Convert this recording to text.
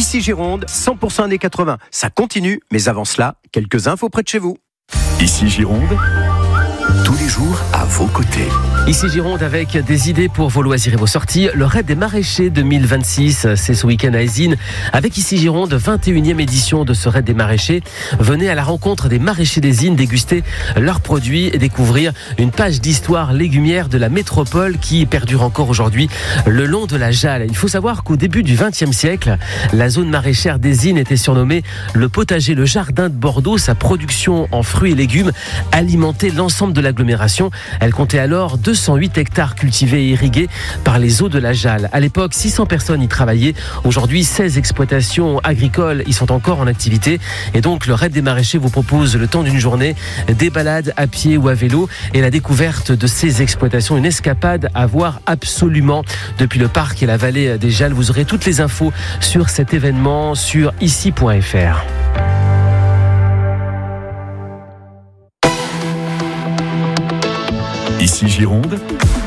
Ici Gironde, 100% années 80. Ça continue, mais avant cela, quelques infos près de chez vous. Ici Gironde, tous les jours à vos côtés. Ici Gironde avec des idées pour vos loisirs et vos sorties. Le Raid des Maraîchers 2026, c'est ce week-end à Ezine. Avec Ici Gironde, 21e édition de ce Raid des Maraîchers. Venez à la rencontre des maraîchers d'Ezine, déguster leurs produits et découvrir une page d'histoire légumière de la métropole qui perdure encore aujourd'hui le long de la Jalle. Il faut savoir qu'au début du XXe siècle, la zone maraîchère d'Ezine était surnommée le potager, le jardin de Bordeaux. Sa production en fruits et légumes alimentait l'ensemble de l'agglomération. Elle comptait alors 208 hectares cultivés et irrigués par les eaux de la Jalle. À l'époque, 600 personnes y travaillaient. Aujourd'hui, 16 exploitations agricoles y sont encore en activité. Et donc, le Raid des Maraîchers vous propose le temps d'une journée des balades à pied ou à vélo et la découverte de ces exploitations. Une escapade à voir absolument depuis le parc et la vallée des Jalles. Vous aurez toutes les infos sur cet événement sur ici.fr. Ici Gironde,